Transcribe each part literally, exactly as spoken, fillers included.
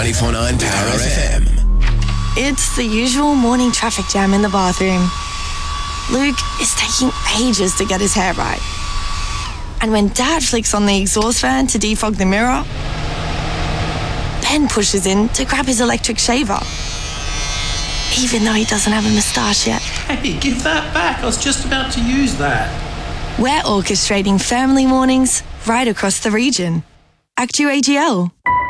ninety-four point nine Power F M. It's the usual morning traffic jam in the bathroom. Luke is taking ages to get his hair right. And when Dad flicks on the exhaust fan to defog the mirror, Ben pushes in to grab his electric shaver, even though he doesn't have a moustache yet. Hey, give that back. I was just about to use that. We're orchestrating family mornings right across the region. Actu A G L.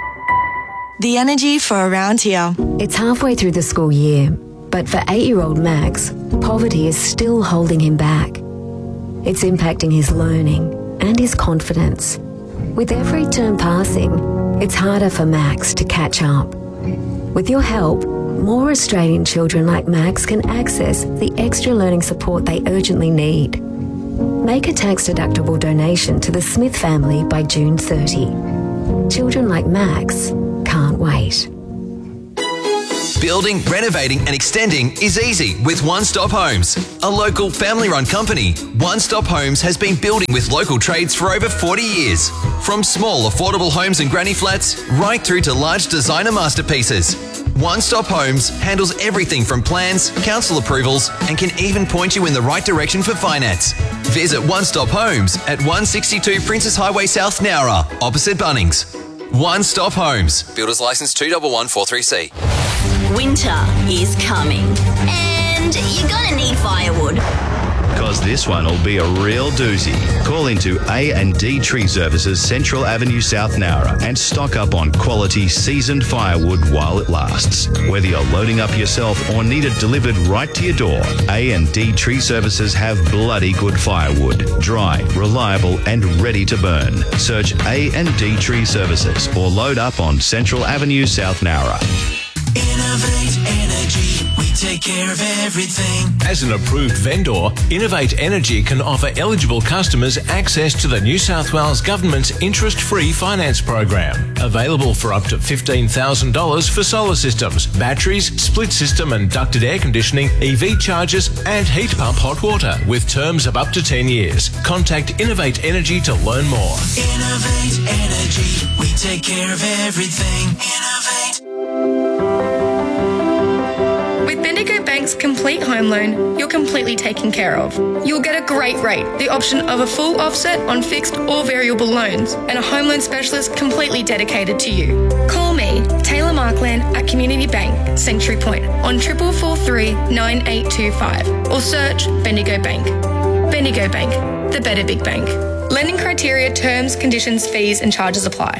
The energy for around here. It's halfway through the school year, but for eight-year-old Max, poverty is still holding him back. It's impacting his learning and his confidence. With every term passing, it's harder for Max to catch up. With your help, more Australian children like Max can access the extra learning support they urgently need. Make a tax-deductible donation to the Smith family by June thirtieth. Children like Max can't wait. Building, renovating and extending is easy with One Stop Homes. A local family-run company, One Stop Homes has been building with local trades for over forty years. From small affordable homes and granny flats right through to large designer masterpieces. One Stop Homes handles everything from plans, council approvals and can even point you in the right direction for finance. Visit One Stop Homes at one sixty-two Princess Highway South, Nowra, opposite Bunnings. One Stop Homes. Builders Licence two one one four three C. Winter is coming and you're gonna need firewood. Because this one will be a real doozy. Call into A and D Tree Services, Central Avenue South, Nowra, and stock up on quality seasoned firewood while it lasts. Whether you're loading up yourself or need it delivered right to your door, A and D Tree Services have bloody good firewood. Dry, reliable and ready to burn. Search A and D Tree Services or load up on Central Avenue South, Nowra. Innovate Energy, we take care of everything. As an approved vendor, Innovate Energy can offer eligible customers access to the New South Wales Government's interest-free finance program. Available for up to fifteen thousand dollars for solar systems, batteries, split system and ducted air conditioning, E V chargers and heat pump hot water with terms of up to ten years. Contact Innovate Energy to learn more. Innovate Energy, we take care of everything. Innovate. With Bendigo Bank's complete home loan, you're completely taken care of. You'll get a great rate, the option of a full offset on fixed or variable loans, and a home loan specialist completely dedicated to you. Call me, Taylor Markland at Community Bank, Sanctuary Point, on triple four three nine eight two five, or search Bendigo Bank. Bendigo Bank, the better big bank. Lending criteria, terms, conditions, fees and charges apply.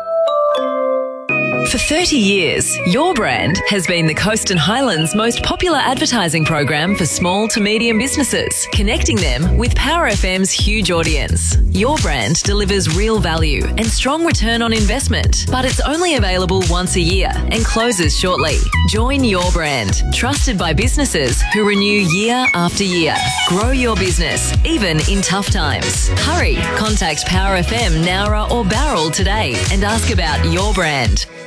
For thirty years, Your Brand has been the Coast and Highlands' most popular advertising program for small to medium businesses, connecting them with Power F M's huge audience. Your Brand delivers real value and strong return on investment, but it's only available once a year and closes shortly. Join Your Brand, trusted by businesses who renew year after year. Grow your business, even in tough times. Hurry, contact Power F M, Nowra or Barrel today and ask about Your Brand.